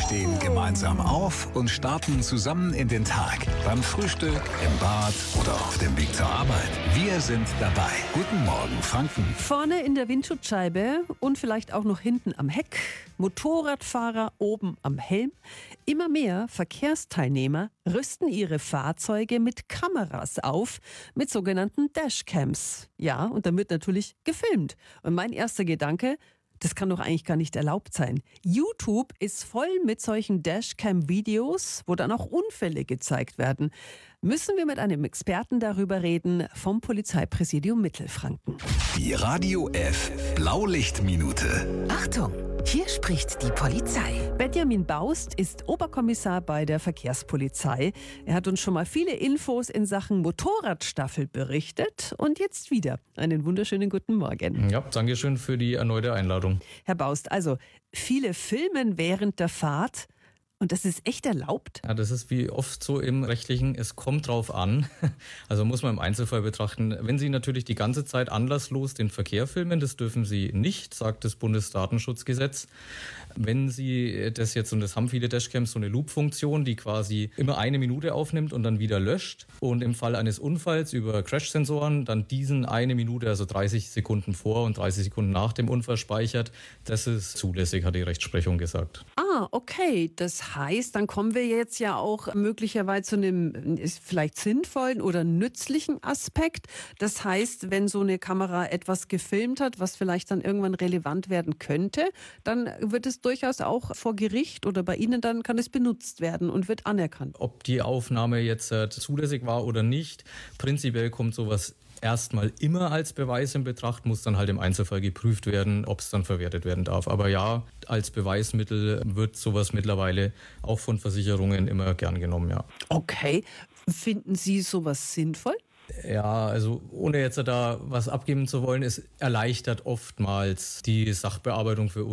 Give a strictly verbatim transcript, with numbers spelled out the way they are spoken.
stehen gemeinsam auf und starten zusammen in den Tag. Beim Frühstück, im Bad oder auf dem Weg zur Arbeit. Wir sind dabei. Guten Morgen, Franken. Vorne in der Windschutzscheibe und vielleicht auch noch hinten am Heck. Motorradfahrer oben am Helm. Immer mehr Verkehrsteilnehmer rüsten ihre Fahrzeuge mit Kameras auf, mit sogenannten Dashcams. Ja, und dann wird natürlich gefilmt. Und mein erster Gedanke: Das kann doch eigentlich gar nicht erlaubt sein. YouTube ist voll mit solchen Dashcam-Videos, wo dann auch Unfälle gezeigt werden. Müssen wir mit einem Experten darüber reden vom Polizeipräsidium Mittelfranken. Die Radio F Blaulichtminute. Achtung, hier spricht die Polizei. Benjamin Baust ist Oberkommissar bei der Verkehrspolizei. Er hat uns schon mal viele Infos in Sachen Motorradstaffel berichtet. Und jetzt wieder einen wunderschönen guten Morgen. Ja, danke schön für die erneute Einladung. Herr Baust, also viele filmen während der Fahrt. Und das ist echt erlaubt? Ja, das ist wie oft so im Rechtlichen, es kommt drauf an. Also muss man im Einzelfall betrachten. Wenn Sie natürlich die ganze Zeit anlasslos den Verkehr filmen, das dürfen Sie nicht, sagt das Bundesdatenschutzgesetz. Wenn Sie das jetzt, und das haben viele Dashcams, so eine Loop-Funktion, die quasi immer eine Minute aufnimmt und dann wieder löscht. Und im Fall eines Unfalls über Crash-Sensoren dann diesen eine Minute, also dreißig Sekunden vor und dreißig Sekunden nach dem Unfall speichert. Das ist zulässig, hat die Rechtsprechung gesagt. Ah, okay. Das heißt, dann kommen wir jetzt ja auch möglicherweise zu einem vielleicht sinnvollen oder nützlichen Aspekt. Das heißt, wenn so eine Kamera etwas gefilmt hat, was vielleicht dann irgendwann relevant werden könnte, dann wird es durchaus auch vor Gericht oder bei Ihnen, dann kann es benutzt werden und wird anerkannt. Ob die Aufnahme jetzt äh, zulässig war oder nicht, prinzipiell kommt sowas erstmal immer als Beweis in Betracht, muss dann halt im Einzelfall geprüft werden, ob es dann verwertet werden darf. Aber ja, als Beweismittel wird sowas mittlerweile auch von Versicherungen immer gern genommen, ja. Okay. Finden Sie sowas sinnvoll? Ja, also ohne jetzt da was abgeben zu wollen, es erleichtert oftmals die Sachbearbeitung für